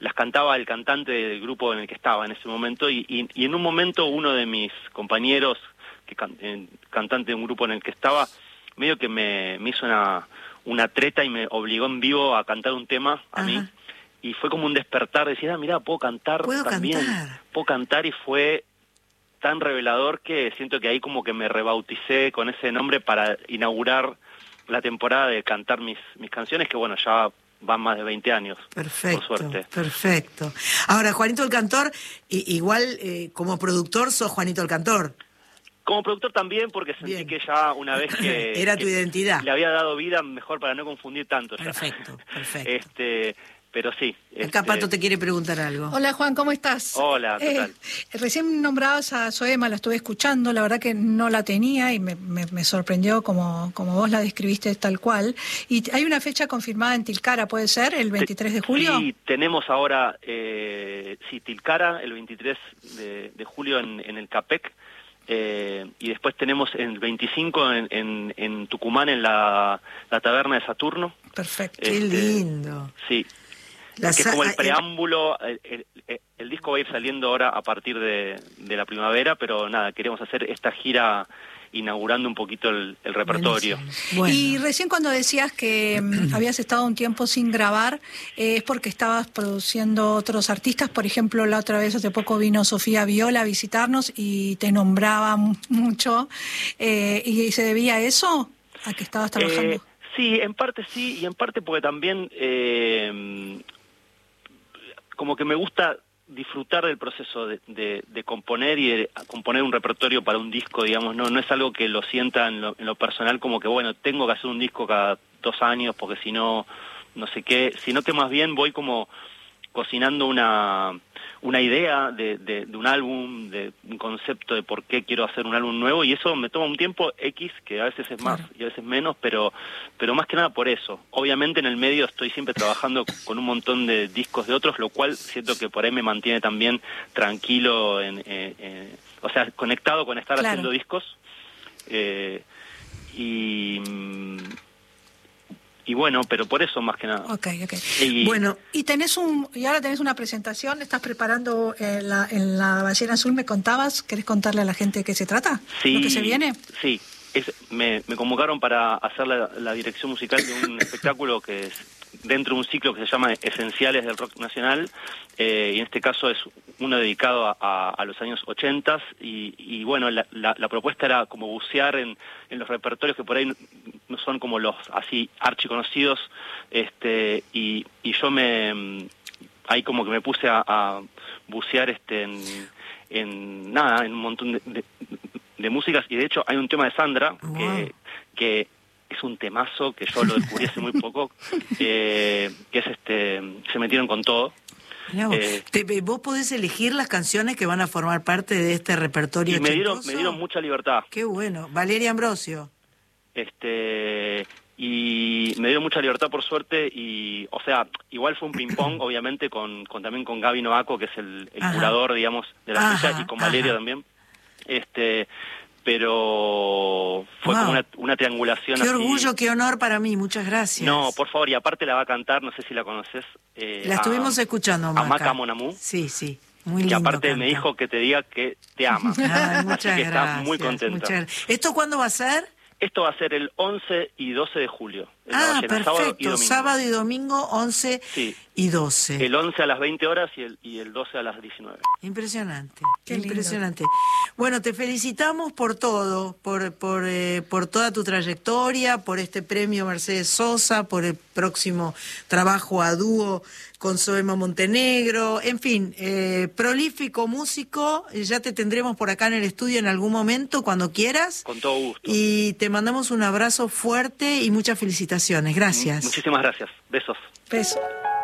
las cantaba el cantante del grupo en el que estaba en ese momento, y en un momento uno de mis compañeros, cantante de un grupo en el que estaba, medio que me hizo una treta y me obligó en vivo a cantar un tema a mí, y fue como un despertar, decir, mirá, puedo cantar también, puedo cantar, y fue tan revelador que siento que ahí como que me rebauticé con ese nombre para inaugurar la temporada de cantar mis canciones, que bueno, ya van más de 20 años, perfecto, por suerte. Perfecto. Ahora, Juanito el Cantor, igual como productor sos Juanito el Cantor. Como productor también, porque sentí que ya una vez que... Era tu identidad. Le había dado vida, mejor para no confundir tanto. Perfecto, ya. perfecto. Pero sí. Acá Pato te quiere preguntar algo. Hola Juan, ¿cómo estás? Hola, ¿qué tal? Recién nombrabas a Zoema, la estuve escuchando, la verdad que no la tenía y me sorprendió como vos la describiste tal cual. Y hay una fecha confirmada en Tilcara, ¿puede ser? ¿El 23 de julio? Sí, tenemos ahora, Tilcara, el 23 de julio en el CAPEC. Y después tenemos el 25 en Tucumán, en la taberna de Saturno. Perfecto. Qué lindo. Sí. Que es como el preámbulo, el disco va a ir saliendo ahora a partir de la primavera, pero nada, queremos hacer esta gira inaugurando un poquito el repertorio. Bueno. Y recién cuando decías que habías estado un tiempo sin grabar, ¿es porque estabas produciendo otros artistas? Por ejemplo, la otra vez hace poco vino Sofía Viola a visitarnos y te nombraba mucho, ¿y se debía a eso? ¿A que estabas trabajando? Sí, en parte sí, y en parte porque también como que me gusta disfrutar del proceso de componer y de componer un repertorio para un disco, digamos, no es algo que lo sienta en lo personal como que, bueno, tengo que hacer un disco cada 2 años porque si no, no sé qué, sino que más bien voy como cocinando una idea de un álbum, de un concepto de por qué quiero hacer un álbum nuevo, y eso me toma un tiempo X, que a veces es más y a veces menos, pero más que nada por eso. Obviamente en el medio estoy siempre trabajando con un montón de discos de otros, lo cual siento que por ahí me mantiene también tranquilo, o sea, conectado con estar haciendo discos. Y bueno, pero por eso más que nada. Okay. Bueno, y ahora tenés una presentación, estás preparando en la Ballena Azul, me contabas, ¿querés contarle a la gente de qué se trata? Sí, ¿Lo que se viene? Sí, me convocaron para hacer la dirección musical de un espectáculo que es dentro de un ciclo que se llama Esenciales del Rock Nacional, y en este caso es uno dedicado a los años 80, y bueno, la propuesta era como bucear en los repertorios que por ahí no son como los así archiconocidos, y yo ahí como que me puse a bucear en un montón de músicas, y de hecho hay un tema de Sandra que es un temazo que yo lo descubrí hace muy poco, que es Se metieron con todo. ¿Vos podés elegir las canciones que van a formar parte de este repertorio? Y me dieron mucha libertad. Qué bueno. Valeria Ambrosio. Y me dieron mucha libertad por suerte, y o sea, igual fue un ping-pong, obviamente, también con Gaby Noaco, que es el curador, digamos, de la fecha, y con Valeria también. Pero fue como una triangulación. Qué orgullo, qué honor para mí, muchas gracias. No, por favor, y aparte la va a cantar, no sé si la conoces. La estuvimos escuchando, Maca. A Maca Monamú. Sí, muy lindo. Y aparte canta. me dijo que te diga que te ama. Muchas Así que gracias. está muy contenta. ¿Esto cuándo va a ser? Esto va a ser el 11 y 12 de julio. Perfecto. Sábado y domingo, 11 y 12. El 11 a las 20 horas y el 12 a las 19. Impresionante. Qué impresionante. Lindo. Bueno, te felicitamos por todo, por toda tu trayectoria, por este premio Mercedes Sosa, por el próximo trabajo a dúo con Zoema Montenegro, en fin, prolífico músico, ya te tendremos por acá en el estudio en algún momento, cuando quieras. Con todo gusto. Y te mandamos un abrazo fuerte y muchas felicitaciones. Gracias. Muchísimas gracias. Besos. Besos.